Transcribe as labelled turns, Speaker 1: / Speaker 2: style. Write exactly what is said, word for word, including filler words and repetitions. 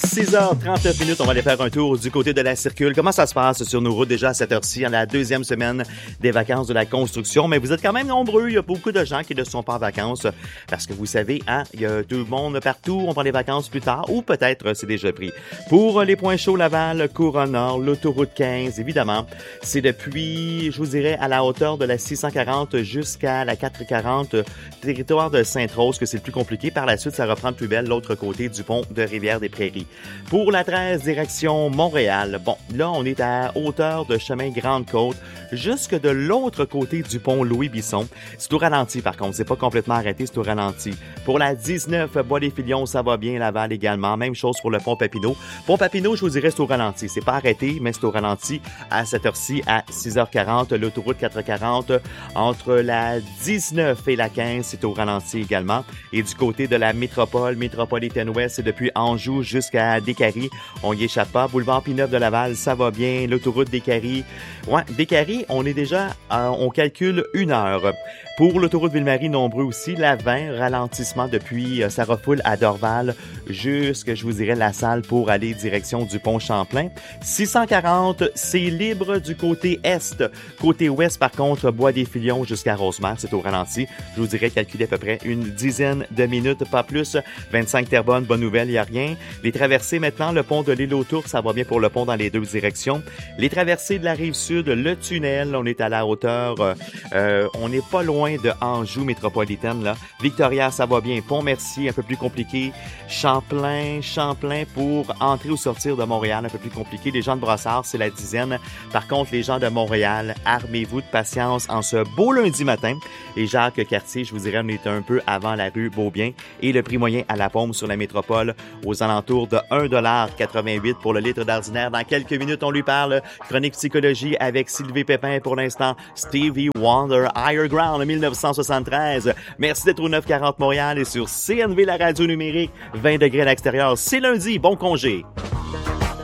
Speaker 1: six heures trente-neuf minutes, on va aller faire un tour du côté de la circule. Comment ça se passe sur nos routes déjà à cette heure-ci, en la deuxième semaine des vacances de la construction? Mais vous êtes quand même nombreux, il y a beaucoup de gens qui ne sont pas en vacances parce que vous savez, hein, il y a tout le monde partout, on prend les vacances plus tard ou peut-être c'est déjà pris. Pour les points chauds Laval, Couronne-Nord, l'autoroute quinze, évidemment, c'est depuis, je vous dirais, à la hauteur de la six cent quarante jusqu'à la quatre cent quarante, territoire de Sainte-Rose, que c'est le plus compliqué. Par la suite, ça reprend de plus belle l'autre côté du pont de Rivière-des-Prairies. Pour la treize, direction Montréal, bon, là, on est à hauteur de chemin Grande-Côte, jusque de l'autre côté du pont Louis-Bisson. C'est au ralenti, par contre, c'est pas complètement arrêté, c'est au ralenti. Pour la dix-neuf, Bois-des-Filions, ça va bien, Laval également. Même chose pour le pont Papineau. Pont Papineau, je vous dirais, c'est au ralenti. C'est pas arrêté, mais c'est au ralenti à cette heure-ci, à six heures quarante. L'autoroute quatre cent quarante, entre la dix-neuf et la quinze, c'est au ralenti également. Et du côté de la métropole, métropolitaine ouest, c'est depuis Anjou jusqu'à Décarie. On y échappe pas. Boulevard Pinneuf de Laval, ça va bien. L'autoroute Décarie. Ouais, Décarie, on est déjà, euh, on calcule une heure. Pour l'autoroute Ville-Marie, nombreux aussi. La vingt, ralentissement depuis euh, ça refoule à Dorval jusque, je vous dirais, la salle pour aller direction du pont Champlain. six cent quarante, c'est libre du côté est. Côté ouest, par contre, Bois-des-Filions jusqu'à Rosemère, c'est au ralenti. Je vous dirais calculer à peu près une dizaine de minutes, pas plus. vingt-cinq Terrebonne, bonne nouvelle, il n'y a rien. Les traversées maintenant, le pont de l'île aux Tours, ça va bien pour le pont dans les deux directions. Les traversées de la rive sud, le tunnel, on est à la hauteur, euh, euh, on n'est pas loin de Anjou métropolitaine, là. Victoria, ça va bien. Pont-Mercier, un peu plus compliqué. Champlain, Champlain pour entrer ou sortir de Montréal, un peu plus compliqué. Les gens de Brossard, c'est la dizaine. Par contre, les gens de Montréal, armez-vous de patience en ce beau lundi matin. Et Jacques Cartier, je vous dirais, on est un peu avant la rue Beaubien. Et le prix moyen à la pompe sur la métropole aux alentours de un dollar quatre-vingt-huit pour le litre d'ordinaire. Dans quelques minutes, on lui parle. Chronique psychologie avec Sylvie Pépin pour l'instant. Stevie Wonder, Higher Ground, mille neuf cent soixante-treize. Merci d'être au neuf cent quarante Montréal et sur C N V, la radio numérique. vingt degrés à l'extérieur. C'est lundi. Bon congé.